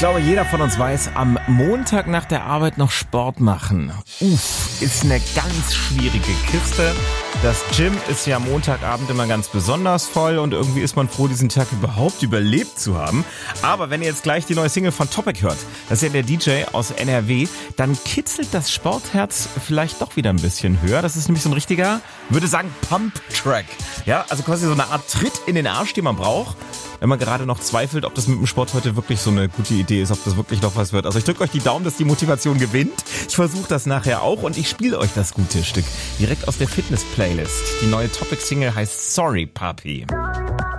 glaube, jeder von uns weiß, am Montag nach der Arbeit noch Sport machen. Ist eine ganz schwierige Kiste. Das Gym ist ja Montagabend immer ganz besonders voll und irgendwie ist man froh, diesen Tag überhaupt überlebt zu haben. Aber wenn ihr jetzt gleich die neue Single von Topic hört, das ist ja der DJ aus NRW, dann kitzelt das Sportherz vielleicht doch wieder ein bisschen höher. Das ist nämlich so ein richtiger, würde sagen, Pump-Track. Ja, also quasi so eine Art Tritt in den Arsch, den man braucht, wenn man gerade noch zweifelt, ob das mit dem Sport heute wirklich so eine gute Idee ist, ob das wirklich noch was wird. Also ich drücke euch die Daumen, dass die Motivation gewinnt. Ich versuche das nachher auch und ich spiele euch das gute Stück direkt aus der Fitness-Playlist. Die neue Topic-Single heißt Sorry Papi.